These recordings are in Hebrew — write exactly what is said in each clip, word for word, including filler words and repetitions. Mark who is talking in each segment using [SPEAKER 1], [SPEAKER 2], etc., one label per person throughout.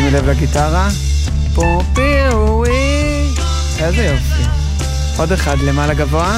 [SPEAKER 1] שימי לב לגיטרה. פו פירוי. איזה יופי. עוד אחד למעלה גבוה.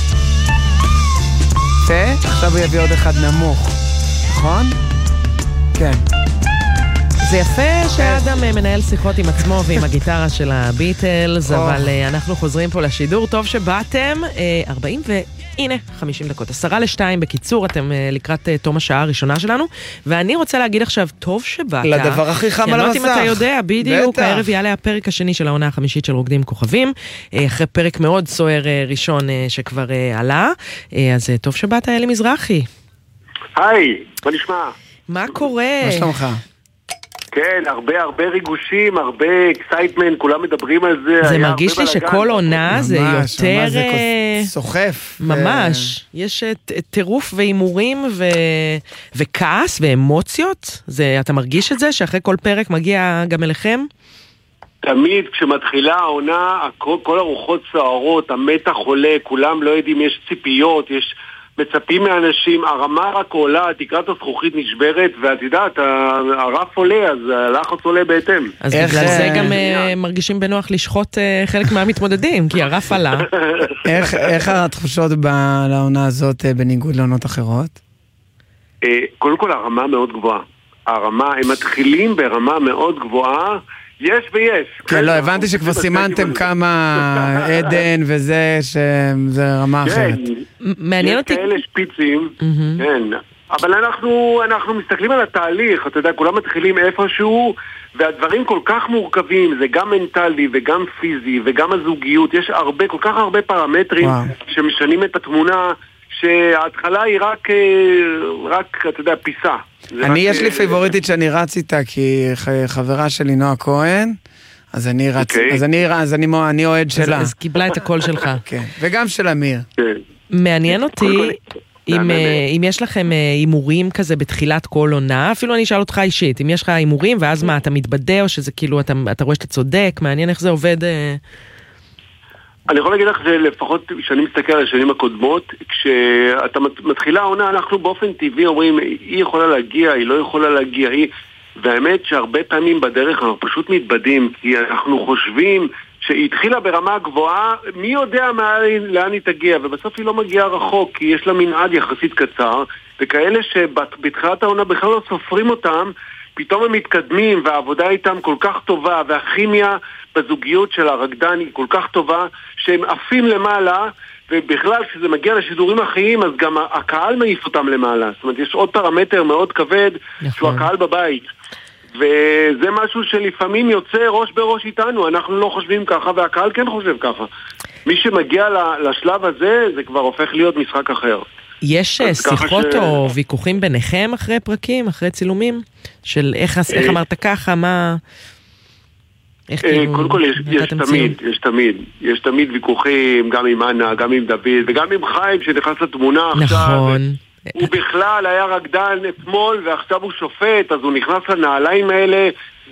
[SPEAKER 1] יפה. עכשיו הוא יביא עוד אחד נמוך. נכון? כן.
[SPEAKER 2] זה יפה שאדם מנהל שיחות עם עצמו ועם הגיטרה של הביטלס, אבל אנחנו חוזרים פה לשידור. טוב שבאתם, ארבעים והנה, חמישים דקות. עשרה לשתיים, בקיצור, אתם לקראת תום השעה הראשונה שלנו, ואני רוצה להגיד עכשיו, טוב שבאת.
[SPEAKER 1] לדבר הכי חם על המסך.
[SPEAKER 2] כי אני לא יודעת אם אתה יודע, בדיוק, הערב יעלה הפרק השני של העונה החמישית של רוקדים כוכבים, אחרי פרק מאוד סוער ראשון שכבר עלה, אז טוב שבאת, אלי מזרחי.
[SPEAKER 3] היי, מה נשמע?
[SPEAKER 2] מה קורה?
[SPEAKER 1] מה שלומך?
[SPEAKER 3] כן, הרבה הרבה ריגושים, הרבה אקסייטמנט, כולם מדברים על זה.
[SPEAKER 2] זה מרגיש לי שכל עונה זה יותר...
[SPEAKER 1] זה סוחף.
[SPEAKER 2] ממש. יש טירוף ואימורים וכעס ואמוציות. אתה מרגיש את זה שאחרי כל פרק מגיע גם אליכם?
[SPEAKER 3] תמיד כשמתחילה העונה, כל הרוחות סוערות, המתח עולה, כולם לא יודעים, יש ציפיות, יש... מצפים מאנשים, הרמה רק עולה, תקרת הזכוכית נשברת, ואת יודעת, הרף עולה, אז הלחץ עולה בהתאם.
[SPEAKER 2] אז בגלל זה גם מרגישים בנוח לשחוט חלק מהמתמודדים, כי הרף עלה.
[SPEAKER 1] איך התחושות לעונה הזאת בניגוד לעונות אחרות?
[SPEAKER 3] קודם כל, הרמה מאוד גבוהה. הרמה, הם מתחילים ברמה מאוד גבוהה, יש ויש.
[SPEAKER 1] כן, לא, הבנתי שכבר סימנתם כמה עדן וזה, שזה רמה אחרת.
[SPEAKER 2] מעניין אותי.
[SPEAKER 3] יש כאלה שפיצים, כן. אבל אנחנו, אנחנו מסתכלים על התהליך, אתה יודע, כולם מתחילים איפשהו, והדברים כל כך מורכבים, זה גם מנטלי וגם פיזי וגם הזוגיות, יש הרבה, כל כך הרבה פרמטרים שמשנים את התמונה, שההתחלה היא רק, רק, אתה יודע, פיסה.
[SPEAKER 1] אני, יש לי פיבוריטית שאני רץ איתה, כי חברה שלי נועה כהן, אז אני רץ, אז אני, אז אני אוהד שלה.
[SPEAKER 2] אז קיבלה את הקול שלך.
[SPEAKER 1] כן, וגם של אמיר.
[SPEAKER 2] מעניין אותי, אם יש לכם אימורים כזה בתחילת כל עונה, אפילו אני אשאל אותך אישית, אם יש לך אימורים, ואז מה, אתה מתבדה, או שזה כאילו, אתה רואה שאתה צודק, מעניין איך זה עובד...
[SPEAKER 3] אני יכול להגיד לך שלפחות כשאני מסתכל על השנים הקודמות, כשאתה מתחילה העונה, אנחנו באופן טבעי אומרים, היא יכולה להגיע, היא לא יכולה להגיע, היא... והאמת שהרבה פעמים בדרך אנחנו פשוט מתבדים, כי אנחנו חושבים שהיא התחילה ברמה גבוהה, מי יודע מה, לאן היא תגיע, ובסוף היא לא מגיעה רחוק, כי יש לה מנעד יחסית קצר, וכאלה שבתחילת העונה בכלל לא סופרים אותם, פתאום הם מתקדמים, והעבודה איתם כל כך טובה, והכימיה בזוגיות של הרקדן היא כל כך טובה, שהם עפים למעלה, ובכלל כשזה מגיע לשידורים החיים, אז גם הקהל מעיף אותם למעלה. זאת אומרת, יש עוד פרמטר מאוד כבד, נכון. שהוא הקהל בבית. וזה משהו שלפעמים יוצא ראש בראש איתנו, אנחנו לא חושבים ככה, והקהל כן חושב ככה. מי שמגיע לשלב הזה, זה כבר הופך להיות משחק אחר.
[SPEAKER 2] יש שיחות ש... או ויכוחים ביניכם אחרי פרקים, אחרי צילומים? של איך, איך אמרת ככה, מה... איך כאילו...
[SPEAKER 3] קודם כל, יש, יש תמיד, יש תמיד. יש תמיד ויכוחים, גם עם אנה, גם עם דוד, וגם עם חיים שנכנס לתמונה עכשיו.
[SPEAKER 2] נכון.
[SPEAKER 3] הוא בכלל היה רקדן אתמול, ועכשיו הוא שופט, אז הוא נכנס לנעליים האלה,